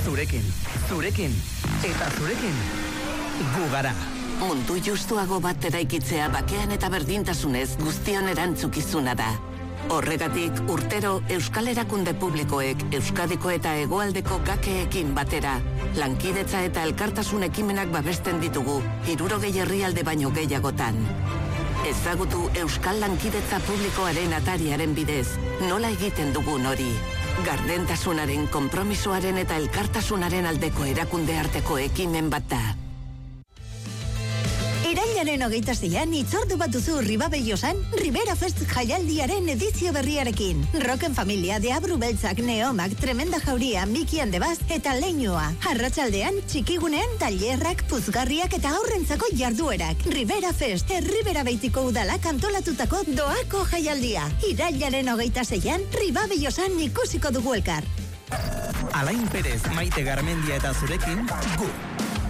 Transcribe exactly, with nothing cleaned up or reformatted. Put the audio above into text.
Zurekin, zurekin, eta zurekin, gu gara. Mundu justuago bat eraikitzea bakean eta berdintasunez guztion erantzukizuna da. Horregatik, urtero Euskal Erakunde Publikoek Euskadiko eta Hegoaldeko gakeekin batera, lankidetza eta elkartasun ekimenak babesten ditugu, hirurogei herrialde baino gehiagotan. Ezagutu Euskal Lankidetza Publikoaren atariaren bidez, nola egiten dugun hori. Gardentasunaren, konpromisoaren eta elkartasunaren aldeko erakunde arteko ekimen bat da. Irailaren hogeita zeian itzordu bat duzu Ribabeiosan Ribera Fest jaialdiaren edizio berriarekin. Rocken Familia, Deabru Beltzak, Neomak, Tremenda Jauria, Miki Andebaz eta Leinua. Arratsaldean txikigunean tailerrak, puzgarriak eta aurrentzako jarduerak. Ribera Fest, Herribera Beitiko udalak antolatutako doako jaialdia. Irailaren hogeita zeian Ribabeiosan ikusiko dugu elkar. Alain Perez, Maite Garmendia eta zurekin, gu.